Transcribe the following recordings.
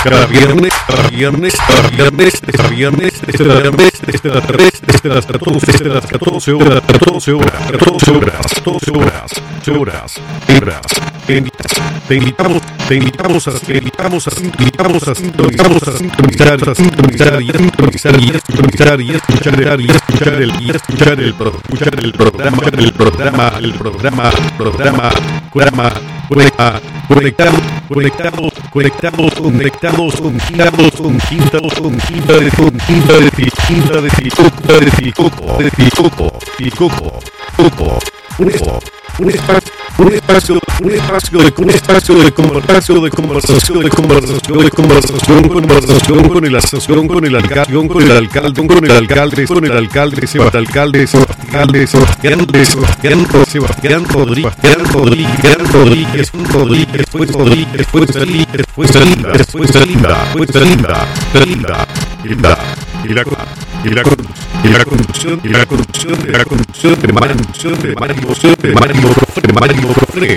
cada viernes, desde las 14 horas. Te invitamos a sintonizar y escuchar el programa conectados con un espacio de conversación con el alcalde Sebastián Rodríguez y la conducción de Mario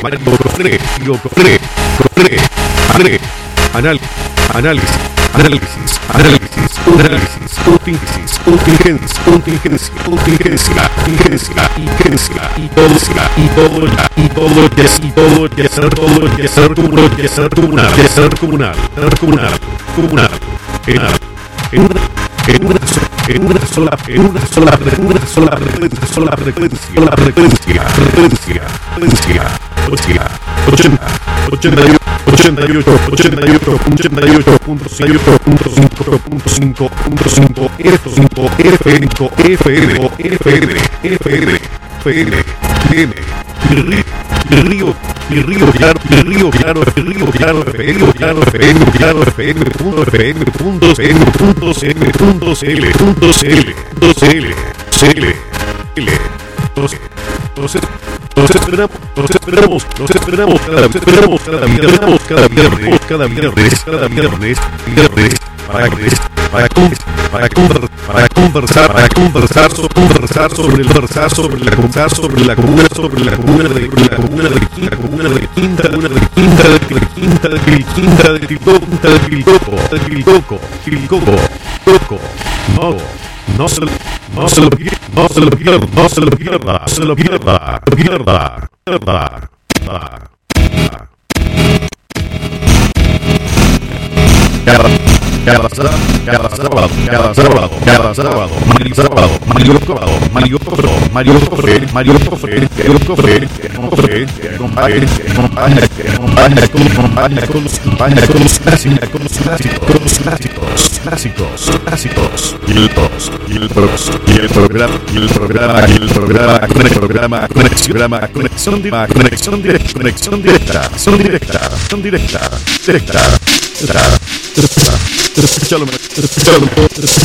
Cofre, análisis, contingencia y todo en una sola frecuencia 88.5 Nos esperamos cada viernes para conversar sobre la comuna de Quinta del Quilcoco. No se lo pierda. Cada sábado, Mario Cofre, con los clásicos y el programa conexión directa. Escúchalo.